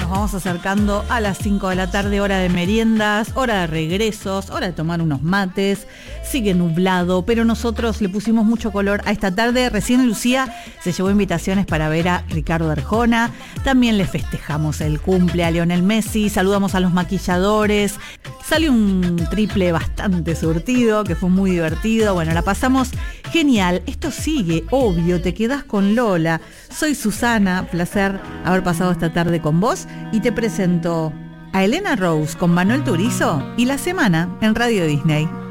nos vamos acercando a las 5 de la tarde, hora de meriendas, hora de regresos, hora de tomar unos mates. Sigue nublado, pero nosotros le pusimos mucho color a esta tarde. Recién Lucía se llevó invitaciones para ver a Ricardo Arjona. También le festejamos el cumple a Lionel Messi. Saludamos a los maquilladores. Salió un triple bastante surtido, que fue muy divertido. Bueno, la pasamos genial. Esto sigue, obvio, te quedás con Lola. Soy Susana, placer haber pasado esta tarde con vos. Y te presento a Elena Rose con Manuel Turizo y La Semana en Radio Disney.